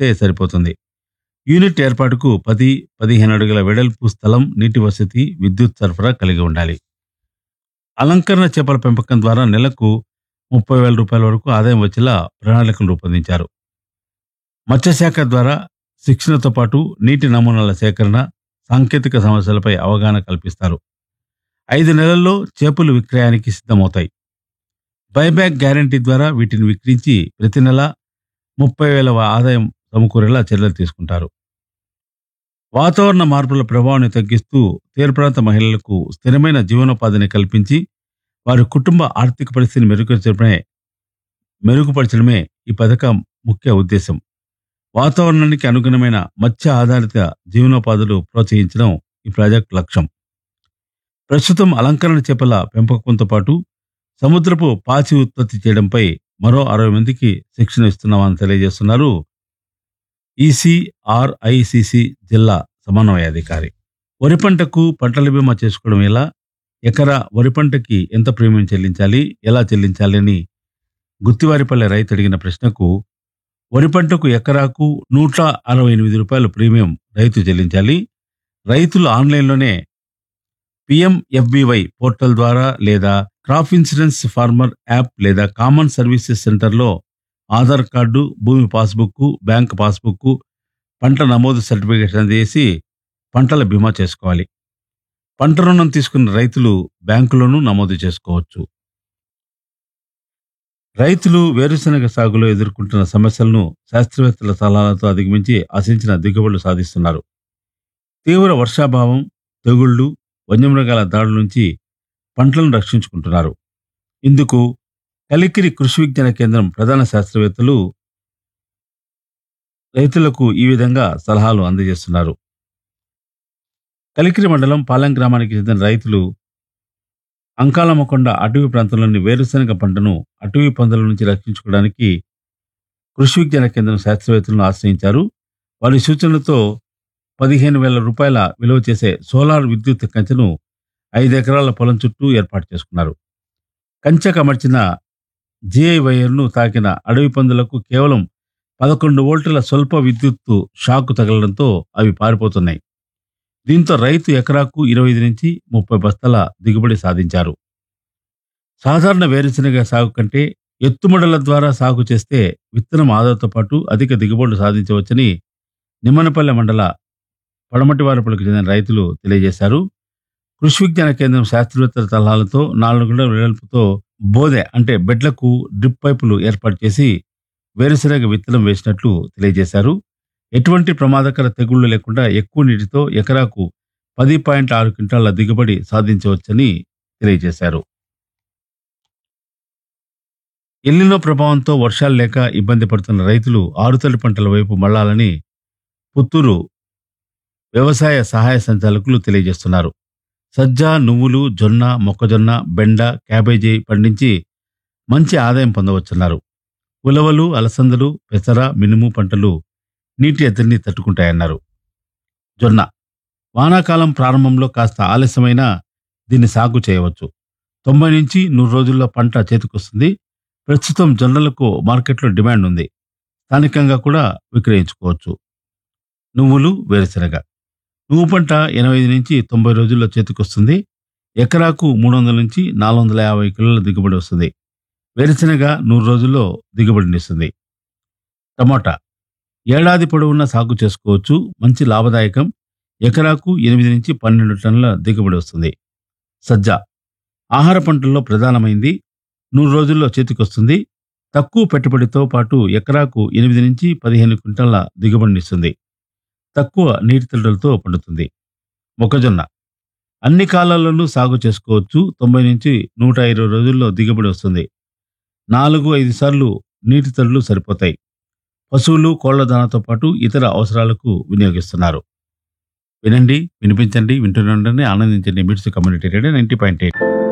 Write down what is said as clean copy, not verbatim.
చేస్తే సరిపోతుంది. యూనిట్ ఏర్పాటుకు 10-15 అడుగుల వెడల్పు స్థలం, నీటి వసతి, విద్యుత్ సరఫరా కలిగి ఉండాలి. అలంకరణ చేపల పెంపకం ద్వారా నెలకు 30,000 రూపాయల వరకు ఆదాయం వచ్చేలా ప్రణాళికలు రూపొందించారు. మత్స్యశాఖ ద్వారా శిక్షణతో పాటు నీటి నమూనాల సేకరణ, సాంకేతిక సమస్యలపై అవగాహన కల్పిస్తారు. 5 నెలల్లో చేపలు విక్రయానికి సిద్ధమవుతాయి. బైబ్యాక్ గ్యారంటీ ద్వారా వీటిని విక్రయించి ప్రతి నెల 30,000 ఆదాయం సమకూరేలా చర్యలు తీసుకుంటారు. వాతావరణ మార్పుల ప్రభావాన్ని తగ్గిస్తూ తీర ప్రాంత మహిళలకు స్థిరమైన జీవనోపాధిని కల్పించి వారి కుటుంబ ఆర్థిక పరిస్థితిని మెరుగుపరచడమే ఈ పథకం ముఖ్య ఉద్దేశం. వాతావరణానికి అనుగుణమైన మత్స్య ఆధారిత జీవనోపాధులు ప్రోత్సహించడం ఈ ప్రాజెక్టు లక్ష్యం. ప్రస్తుతం అలంకరణ చేపల పెంపకంతో పాటు సముద్రపు పాచి ఉత్పత్తి చేయడంపై మరో 60 మందికి శిక్షణ ఇస్తున్నామని తెలియజేస్తున్నారు ఈసీఆర్ఐసిసి జిల్లా సమన్వయాధికారి. వరి పంటకు పంటల బీమా చేసుకోవడం ఎలా, ఎకరా వరి పంటకి ఎంత ప్రీమియం చెల్లించాలి, ఎలా చెల్లించాలి అని గుత్తివారిపల్లె రైతు అడిగిన ప్రశ్నకు, వరి పంటకు ఎకరాకు 168 రూపాయలు ప్రీమియం రైతు చెల్లించాలి. రైతులు ఆన్లైన్లోనే పిఎంఎఫ్బివై పోర్టల్ ద్వారా లేదా క్రాప్ ఇన్సూరెన్స్ ఫార్మర్ యాప్ లేదా కామన్ సర్వీసెస్ సెంటర్లో ఆధార్ కార్డు, భూమి పాస్బుక్, బ్యాంక్ పాస్బుక్, పంట నమోదు సర్టిఫికేట్ అందజేసి పంటల బీమా చేసుకోవాలి. పంట రుణం తీసుకున్న రైతులు బ్యాంకులోనూ నమోదు చేసుకోవచ్చు. రైతులు వేరుశనగ సాగులో ఎదుర్కొంటున్న సమస్యలను శాస్త్రవేత్తల సలహాలతో అధిగమించి ఆశించిన దిగుబడులు సాధిస్తున్నారు. తీవ్ర వర్షాభావం, తెగుళ్లు, వన్యమృగాల దాడుల నుంచి పంటలను రక్షించుకుంటున్నారు. ఇందుకు కలికిరి కృషి విజ్ఞాన కేంద్రం ప్రధాన శాస్త్రవేత్తలు రైతులకు ఈ విధంగా సలహాలు అందజేస్తున్నారు. కలికిరి మండలం పాలెం గ్రామానికి చెందిన రైతులు అంకాలమ్మకొండ అటవీ ప్రాంతంలోని వేరుశనగ పంటను అటవీ పందుల నుంచి రక్షించుకోవడానికి కృషి విజ్ఞాన కేంద్రం శాస్త్రవేత్తలను ఆశ్రయించారు. వారి సూచనలతో 15,000 రూపాయల విలువ చేసే సోలార్ విద్యుత్ కంచెను 5 ఎకరాల పొలం చుట్టూ ఏర్పాటు చేసుకున్నారు. కంచెకు అమర్చిన జిఐ వైర్ను తాకిన అడవి పందులకు కేవలం 11 వోల్టుల స్వల్ప విద్యుత్తు షాకు తగలడంతో అవి పారిపోతున్నాయి. దీంతో రైతు ఎకరాకు 25 నుంచి 30 బస్తాల దిగుబడి సాధించారు. సాధారణ వేరుశనగ సాగు కంటే ఎత్తుమడుల ద్వారా సాగు చేస్తే విత్తనం ఆదాతో పాటు అధిక దిగుబడులు సాధించవచ్చని నిమ్మనపల్లె మండల పడమటివారిపల్లికి చెందిన రైతులు తెలియజేశారు. కృషి విజ్ఞాన కేంద్రం శాస్త్రవేత్తల సలహాలతో 4 గంటల వెడల్పుతో బోదె అంటే బెడ్లకు డ్రిప్ పైపులు ఏర్పాటు చేసి వేరుశనగ విత్తనం వేసినట్లు తెలియజేశారు. ఎటువంటి ప్రమాదకర తెగుళ్లు లేకుండా ఎక్కువ నీటితో ఎకరాకు 10.6 క్వింటాల దిగుబడి సాధించవచ్చని తెలియజేశారు. ఎల్నినో ప్రభావంతో వర్షాలు లేక ఇబ్బంది పడుతున్న రైతులు ఆరుతడి పంటల వైపు మళ్లాలని పుత్తూరు వ్యవసాయ సహాయ సంచాలకులు తెలియజేస్తున్నారు. సజ్జ, నువ్వులు, జొన్న, మొక్కజొన్న, బెండ, క్యాబేజీ పండించి మంచి ఆదాయం పొందవచ్చున్నారు. ఉలవలు, అలసందలు, పెసర, మినుము పంటలు నీటి ఎద్దడిని తట్టుకుంటాయన్నారు. జొన్న వానాకాలం ప్రారంభంలో కాస్త ఆలస్యమైనా దీన్ని సాగు చేయవచ్చు. 90 నుంచి 100 రోజుల్లో పంట చేతికొస్తుంది. ప్రస్తుతం జొన్నలకు మార్కెట్లో డిమాండ్ ఉంది. స్థానికంగా కూడా విక్రయించుకోవచ్చు. నువ్వులు, వేరుశనగ నువ్వు పంట 85 నుంచి 90 రోజుల్లో చేతికొస్తుంది. ఎకరాకు 300 నుంచి 450 కిలోల దిగుబడి వస్తుంది. వేరుశనగ 100 రోజుల్లో దిగుబడినిస్తుంది. టమోటా ఏడాది పొడవునా సాగు చేసుకోవచ్చు. మంచి లాభదాయకం. ఎకరాకు 8 నుంచి 12 టన్నుల దిగుబడి వస్తుంది. సజ్జ ఆహార పంటల్లో ప్రధానమైంది. 100 రోజుల్లో చేతికొస్తుంది. తక్కువ పెట్టుబడితో పాటు ఎకరాకు 8 నుంచి 15 క్వింటాల దిగుబడినిస్తుంది. తక్కువ నీటి తడులతో పండుతుంది. మొక్కజొన్న అన్ని కాలాల్లోనూ సాగు చేసుకోవచ్చు. 90 నుంచి 120 రోజుల్లో దిగుబడి వస్తుంది. 4-5 సార్లు నీటి తడులు సరిపోతాయి. పశువులు, కోళ్ల దానాతో పాటు ఇతర అవసరాలకు వినియోగిస్తున్నారు. వినండి, వినిపించండి, వింటూనే ఉండండి, ఆనందించండి. మిట్స్ కమ్యూనిటీ రేడియో 90.8.